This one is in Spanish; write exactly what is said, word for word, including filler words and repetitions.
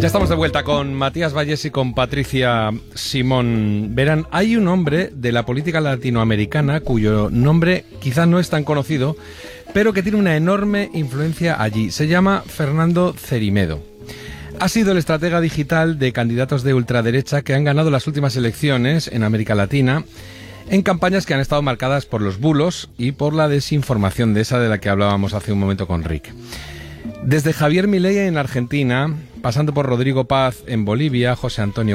Ya estamos de vuelta con Matías Valles y con Patricia Simón. Verán, hay un hombre de la política latinoamericana cuyo nombre quizás no es tan conocido, pero que tiene una enorme influencia allí. Se llama Fernando Cerimedo. Ha sido el estratega digital de candidatos de ultraderecha que han ganado las últimas elecciones en América Latina en campañas que han estado marcadas por los bulos y por la desinformación, de esa de la que hablábamos hace un momento con Rick. Desde Javier Milei en Argentina, pasando por Rodrigo Paz en Bolivia, José Antonio